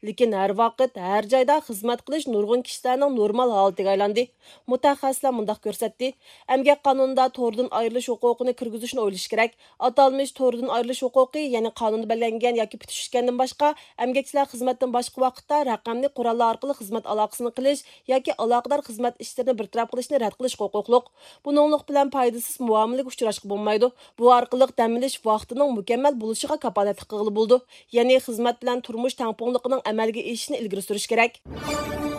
lekin har vaqt, har joyda xizmat qilish nurg'un kishilarning normal holatiga aylandi. Mutaxassislar mundaq ko'rsatdi. Emgak qonunida to'rdan ayrilish huquqini kirgizishni o'ylash kerak. Atalmish to'rdan ayrilish huquqi, ya'ni qonunda belgilangan yoki bitishgandan boshqa, emgakchilar xizmatdan boshqa vaqtda raqamli qurollar orqali xizmat aloqasini qilish yoki aloqador xizmat ishlarini bartaraf qilishni rad qilish huquqliq. Buninglik bilan foydasiz muomalaga uchrashga bo'lmaydi. Bu orqali dam olish vaqtining mukammal bo'lishiga kafolatlik qilib bo'ldi. Ya'ni xizmat bilan turmush tangpungligining amalga oshishini ilgari surish kerak.